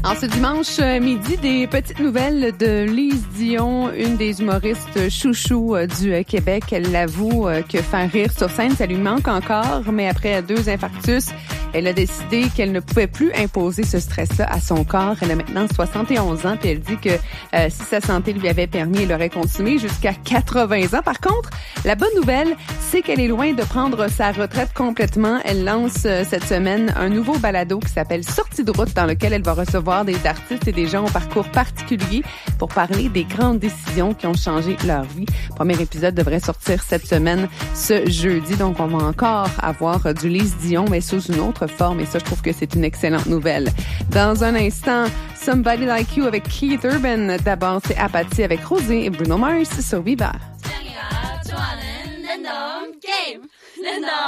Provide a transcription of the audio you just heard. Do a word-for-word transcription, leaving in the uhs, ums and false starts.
En ce dimanche midi, des petites nouvelles de Lise Dion, une des humoristes chouchous du Québec. Elle l'avoue que faire rire sur scène, ça lui manque encore, mais après deux infarctus, elle a décidé qu'elle ne pouvait plus imposer ce stress-là à son corps. Elle a maintenant soixante et onze ans, puis elle dit que euh, si sa santé lui avait permis, elle aurait continué jusqu'à quatre-vingts ans. Par contre, la bonne nouvelle, c'est qu'elle est loin de prendre sa retraite complètement. Elle lance euh, cette semaine un nouveau balado qui s'appelle Sortie de route, dans lequel elle va recevoir des artistes et des gens au parcours particulier pour parler des grandes décisions qui ont changé leur vie. Le premier épisode devrait sortir cette semaine, ce jeudi. Donc, on va encore avoir du Lise Dion, mais sous une autre forme. Et ça, je trouve que c'est une excellente nouvelle. Dans un instant, Somebody Like You avec Keith Urban. D'abord, c'est Apathy avec Rosé et Bruno Mars sur Viva.